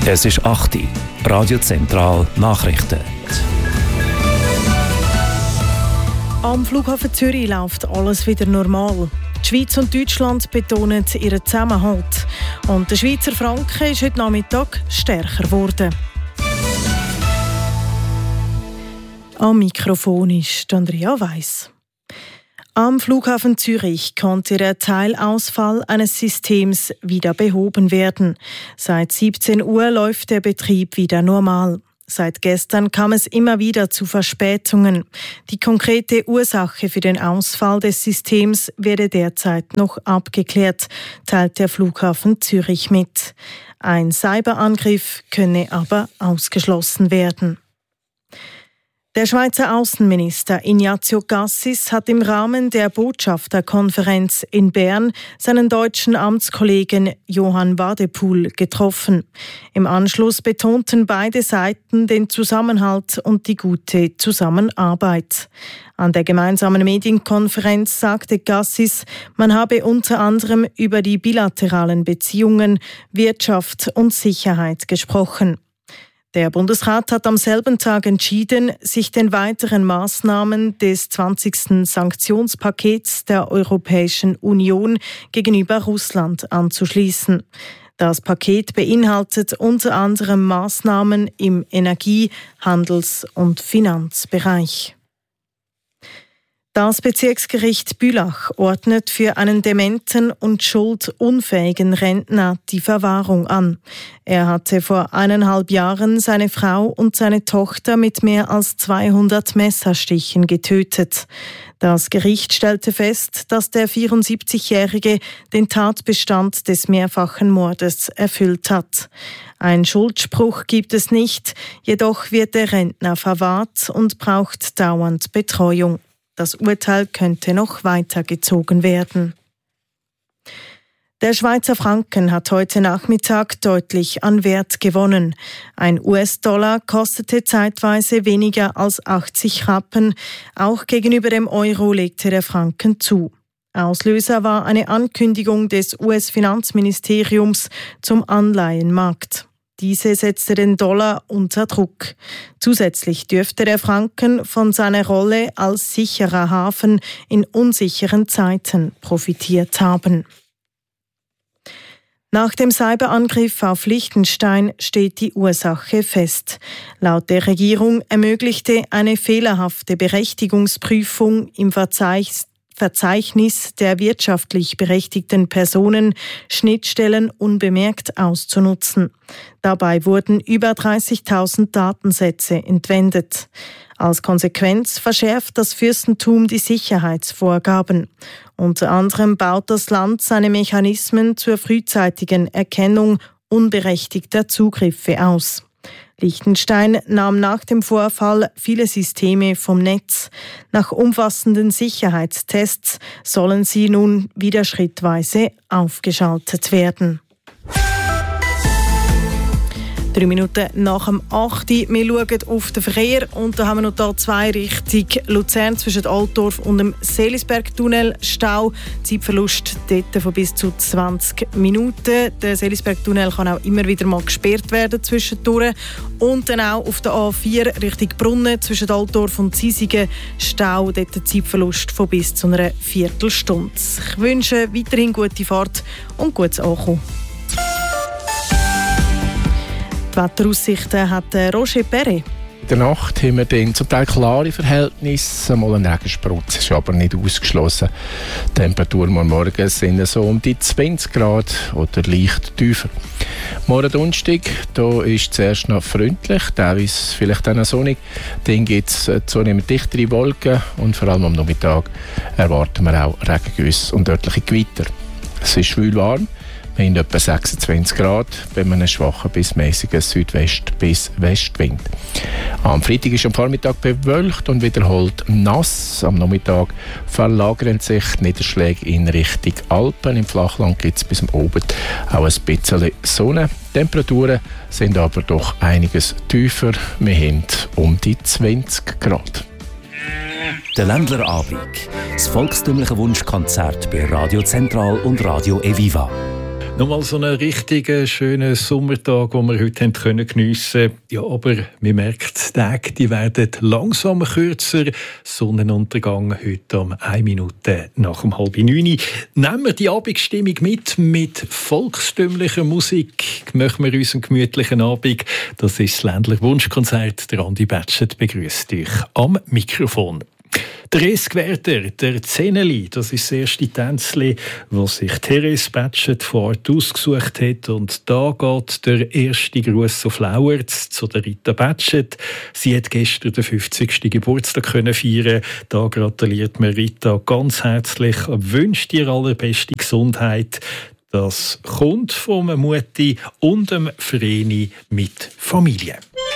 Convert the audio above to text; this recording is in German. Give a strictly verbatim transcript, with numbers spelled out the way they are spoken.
Es ist acht Uhr. Radio Zentral Nachrichten. Am Flughafen Zürich läuft alles wieder normal. Die Schweiz und Deutschland betonen ihren Zusammenhalt. Und der Schweizer Franken ist heute Nachmittag stärker geworden. Am Mikrofon ist Andrea Weiss. Am Flughafen Zürich konnte der Teilausfall eines Systems wieder behoben werden. Seit siebzehn Uhr läuft der Betrieb wieder normal. Seit gestern kam es immer wieder zu Verspätungen. Die konkrete Ursache für den Ausfall des Systems werde derzeit noch abgeklärt, teilt der Flughafen Zürich mit. Ein Cyberangriff könne aber ausgeschlossen werden. Der Schweizer Außenminister Ignazio Cassis hat im Rahmen der Botschafterkonferenz in Bern seinen deutschen Amtskollegen Johann Wadepool getroffen. Im Anschluss betonten beide Seiten den Zusammenhalt und die gute Zusammenarbeit. An der gemeinsamen Medienkonferenz sagte Cassis, man habe unter anderem über die bilateralen Beziehungen, Wirtschaft und Sicherheit gesprochen. Der Bundesrat hat am selben Tag entschieden, sich den weiteren Maßnahmen des zwanzigsten Sanktionspakets der Europäischen Union gegenüber Russland anzuschließen. Das Paket beinhaltet unter anderem Maßnahmen im Energie-, Handels- und Finanzbereich. Das Bezirksgericht Bülach ordnet für einen dementen und schuldunfähigen Rentner die Verwahrung an. Er hatte vor eineinhalb Jahren seine Frau und seine Tochter mit mehr als zweihundert Messerstichen getötet. Das Gericht stellte fest, dass der vierundsiebzigjährige den Tatbestand des mehrfachen Mordes erfüllt hat. Ein Schuldspruch gibt es nicht, jedoch wird der Rentner verwahrt und braucht dauernd Betreuung. Das Urteil könnte noch weitergezogen werden. Der Schweizer Franken hat heute Nachmittag deutlich an Wert gewonnen. Ein U S-Dollar kostete zeitweise weniger als achtzig Rappen. Auch gegenüber dem Euro legte der Franken zu. Auslöser war eine Ankündigung des U S-Finanzministeriums zum Anleihenmarkt. Diese setzte den Dollar unter Druck. Zusätzlich dürfte der Franken von seiner Rolle als sicherer Hafen in unsicheren Zeiten profitiert haben. Nach dem Cyberangriff auf Liechtenstein steht die Ursache fest. Laut der Regierung ermöglichte eine fehlerhafte Berechtigungsprüfung im Verzeichnis Verzeichnis der wirtschaftlich berechtigten Personen Schnittstellen unbemerkt auszunutzen. Dabei wurden über dreißigtausend Datensätze entwendet. Als Konsequenz verschärft das Fürstentum die Sicherheitsvorgaben. Unter anderem baut das Land seine Mechanismen zur frühzeitigen Erkennung unberechtigter Zugriffe aus. Liechtenstein nahm nach dem Vorfall viele Systeme vom Netz. Nach umfassenden Sicherheitstests sollen sie nun wieder schrittweise aufgeschaltet werden. Drei Minuten nach dem acht. Wir schauen auf den Verkehr und da haben wir noch da zwei Richtung Luzern zwischen Altdorf und dem Seelisbergtunnel Stau. Zeitverlust dort von bis zu zwanzig Minuten. Der Seelisbergtunnel kann auch immer wieder mal gesperrt werden zwischendurch. Und dann auch auf der A vier Richtung Brunnen zwischen Altdorf und Ziesigen Stau. Dort ein Zeitverlust von bis zu einer Viertelstunde. Ich wünsche weiterhin gute Fahrt und gutes Ankommen. Die Wetteraussichten hat Roger Perret. In der Nacht haben wir dann zum Teil klare Verhältnisse, mal ein Regensprutz, ist aber nicht ausgeschlossen. Die Temperaturen am Morgen sind so um die zwanzig Grad oder leicht tiefer. Morgen Donnerstag, da ist zuerst noch freundlich, teilweise vielleicht auch noch sonnig. Dann gibt es zunehmend dichtere Wolken und vor allem am Nachmittag erwarten wir auch Regengüsse und örtliche Gewitter. Es ist schwül warm. Wir haben etwa sechsundzwanzig Grad bei einem schwachen bis mäßigen Südwest- bis Westwind. Am Freitag ist am Vormittag bewölkt und wiederholt nass. Am Nachmittag verlagern sich die Niederschläge in Richtung Alpen. Im Flachland gibt es bis zum Abend auch ein bisschen Sonne. Die Temperaturen sind aber doch einiges tiefer. Wir haben um die zwanzig Grad. Der Ländlerabend. Das volkstümliche Wunschkonzert bei Radio Zentral und Radio Eviva. Nochmal so einen richtigen, schönen Sommertag, den wir heute haben können geniessen konnten. Ja, aber man merkt, die Tage die werden langsam kürzer. Sonnenuntergang heute um eine Minute nach um halb neun. Nehmen wir die Abendstimmung mit, mit volkstümlicher Musik. Machen wir uns einen gemütlichen Abend. Das ist das Ländler Wunschkonzert. Der Andi Batschet begrüßt euch am Mikrofon. Therese Gwerder, der Zeneli, das ist das erste Tänzli, das sich Therese Batschet von Art ausgesucht hat. Und da geht der erste Gruß auf Lauerz zu der Rita Batschet. Sie hat gestern den fünfzigsten Geburtstag können feiern. Da gratuliert mir Rita ganz herzlich, wünscht ihr allerbeste Gesundheit. Das kommt von einer Mutti und einem Vreni mit Familie.